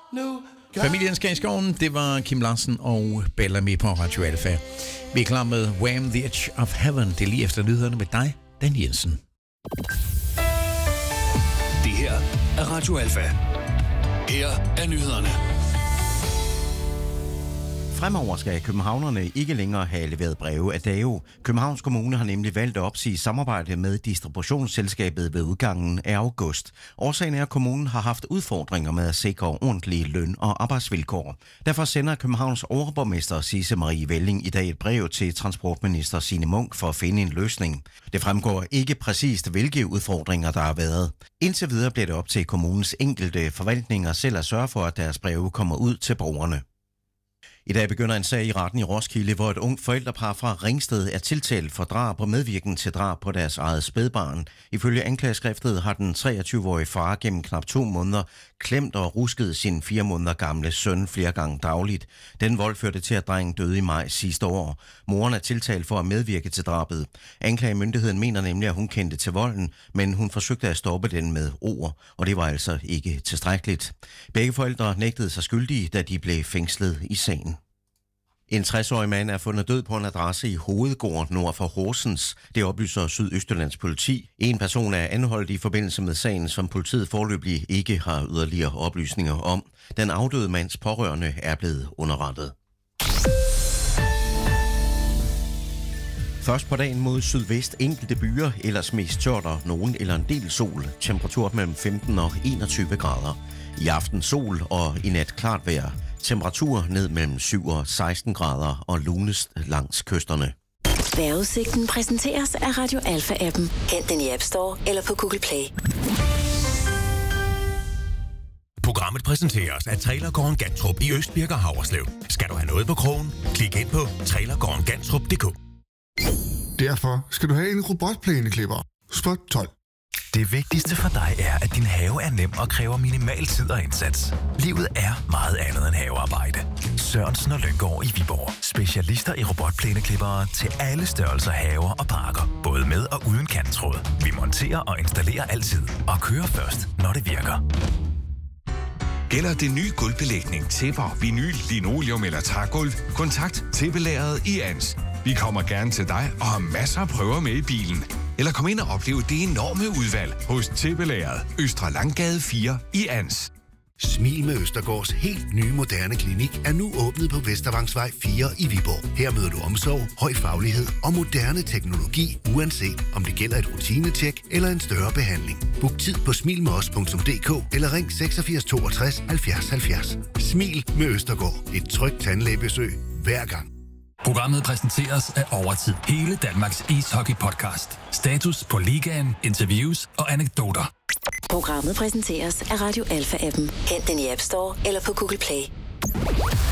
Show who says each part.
Speaker 1: Familien skal i skoven, det var Kim Larsen og Bellamy på Radio Alfa. Vi er klar med Wham! The Edge of Heaven. Det er lige efter nyhederne med dig, Dan Jensen.
Speaker 2: Det her er Radio Alfa. Her er nyhederne.
Speaker 3: Fremover skal københavnerne ikke længere have leveret breve af DAO. Københavns Kommune har nemlig valgt at opsige samarbejde med distributionsselskabet ved udgangen af august. Årsagen er, at kommunen har haft udfordringer med at sikre ordentlige løn- og arbejdsvilkår. Derfor sender Københavns overborgmester Sisse Marie Velling i dag et brev til transportminister Signe Munk for at finde en løsning. Det fremgår ikke præcist, hvilke udfordringer der har været. Indtil videre bliver det op til kommunens enkelte forvaltninger selv at sørge for, at deres breve kommer ud til borgerne. I dag begynder en sag i retten i Roskilde, hvor et ungt forældrepar fra Ringsted er tiltalt for drab og medvirken til drab på deres eget spædbarn. Ifølge anklageskriftet har den 23-årige far gennem knap 2 måneder klemt og rusket sin 4 måneder gamle søn flere gange dagligt. Den vold førte til, at drengen døde i maj sidste år. Moren er tiltalt for at medvirke til drabet. Anklagemyndigheden mener nemlig, at hun kendte til volden, men hun forsøgte at stoppe den med ord, og det var altså ikke tilstrækkeligt. Begge forældre nægtede sig skyldige, da de blev fængslet i sagen. En 60-årig mand er fundet død på en adresse i Hovedgård nord for Horsens. Det oplyser Sydøstjyllands politi. En person er anholdt i forbindelse med sagen, som politiet foreløbig ikke har yderligere oplysninger om. Den afdøde mands pårørende er blevet underrettet. Først på dagen mod sydvest enkelte byer, ellers mest tørt og nogen eller en del sol. Temperatur mellem 15 og 21 grader. I aften sol og i nat klart vejr. Temperatur ned mellem 7 og 16 grader og lunest langs kysterne.
Speaker 4: Vejrudsigten præsenteres af Radio Alfa-appen. Hent den i App Store eller på Google Play.
Speaker 5: Programmet præsenteres af Trailergården Gantrup i Østbirk og Haverslev. Skal du have noget på krogen? Klik ind på trailergårdengantrup.dk.
Speaker 6: Derfor skal du have en robotplæneklipper. Spot 12.
Speaker 5: Det vigtigste for dig er, at din have er nem og kræver minimal tid og indsats. Livet er meget andet end havearbejde. Sørensen og Lynggaard i Viborg. Specialister i robotplæneklippere til alle størrelser haver og parker. Både med og uden kanttråd. Vi monterer og installerer altid. Og kører først, når det virker.
Speaker 7: Gælder det nye gulvbelægning, tæpper, vinyl, linoleum eller trægulv? Kontakt tæppelageret i Ans. Vi kommer gerne til dig og har masser af prøver med i bilen. Eller kom ind og opleve det enorme udvalg hos tæppelageret Østre Langgade 4 i Ans.
Speaker 8: Smil med Østergaards helt nye moderne klinik er nu åbnet på Vestervangsvej 4 i Viborg. Her møder du omsorg, høj faglighed og moderne teknologi, uanset om det gælder et rutinetjek eller en større behandling. Book tid på smilmedos.dk eller ring 86 62 70 70. Smil med Østergaard. Et trygt tandlægebesøg hver gang.
Speaker 2: Programmet præsenteres af Overtid. Hele Danmarks ishockey-podcast. Status på ligaen, interviews og anekdoter.
Speaker 4: Programmet præsenteres af Radio Alfa-appen. Hent den i App Store eller på Google Play.